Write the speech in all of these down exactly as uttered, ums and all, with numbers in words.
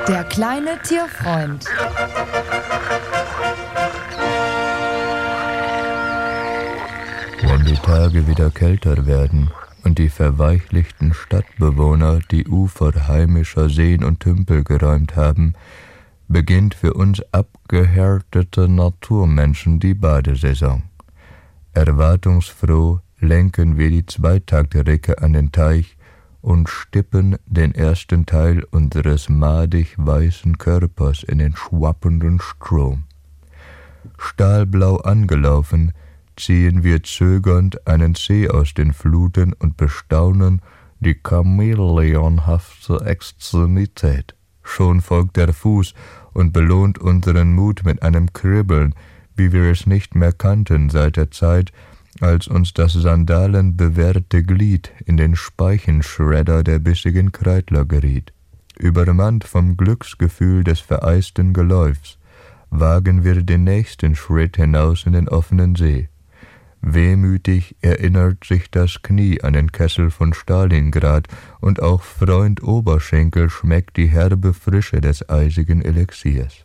Der kleine Tierfreund. Wenn die Tage wieder kälter werden und die verweichlichten Stadtbewohner die Ufer heimischer Seen und Tümpel geräumt haben, beginnt für uns abgehärtete Naturmenschen die Badesaison. Erwartungsfroh lenken wir die Zweitaktricke an den Teich und stippen den ersten Teil unseres madig weißen Körpers in den schwappenden Strom. Stahlblau angelaufen, ziehen wir zögernd einen Zeh aus den Fluten und bestaunen die chamäleonhafte Extremität. Schon folgt der Fuß und belohnt unseren Mut mit einem Kribbeln, wie wir es nicht mehr kannten seit der Zeit, als uns das sandalenbewehrte Glied in den Speichenschredder der bissigen Kreidler geriet. Übermannt vom Glücksgefühl des vereisten Geläufs, wagen wir den nächsten Schritt hinaus in den offenen See. Wehmütig erinnert sich das Knie an den Kessel von Stalingrad, und auch Freund Oberschenkel schmeckt die herbe Frische des eisigen Elixiers.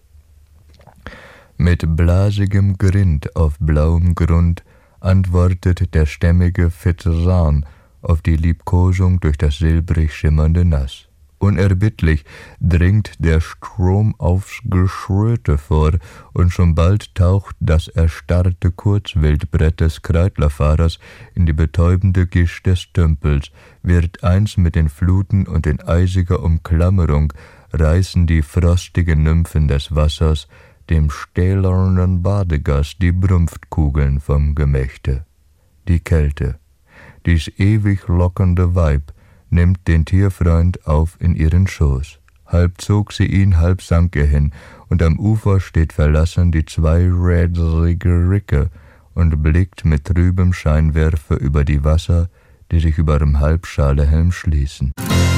Mit blasigem Grind auf blauem Grund antwortet der stämmige Veteran auf die Liebkosung durch das silbrig schimmernde Nass. Unerbittlich dringt der Strom aufs Geschröte vor, und schon bald taucht das erstarrte Kurzwildbrett des Kreidlerfahrers in die betäubende Gischt des Tümpels, wird eins mit den Fluten, und in eisiger Umklammerung reißen die frostigen Nymphen des Wassers dem stählernen Badegast die Brunftkugeln vom Gemächte. Die Kälte, dies ewig lockende Weib, nimmt den Tierfreund auf in ihren Schoß. Halb zog sie ihn, halb sank er hin, und am Ufer steht verlassen die zweirädrige Ricke und blickt mit trübem Scheinwerfer über die Wasser, die sich über dem Halbschalehelm schließen.